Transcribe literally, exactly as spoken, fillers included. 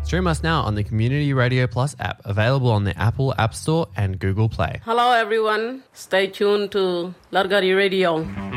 Stream us now on the Community Radio Plus app, available on the Apple App Store and Google Play. Hello everyone, stay tuned to Largari Radio.